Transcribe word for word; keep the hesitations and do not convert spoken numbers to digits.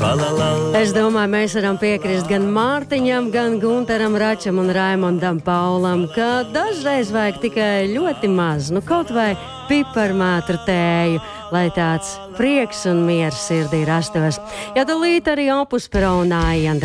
Es domāju, mēs varam piekrist gan Mārtiņam, gan Gunteram Račam un Raimondam Paulam, ka dažreiz vajag tikai ļoti maz, nu kaut vai piparmētru tēju, lai tāds prieks un miers sirdī rastos. Ja tūlīt arī Opus Peronā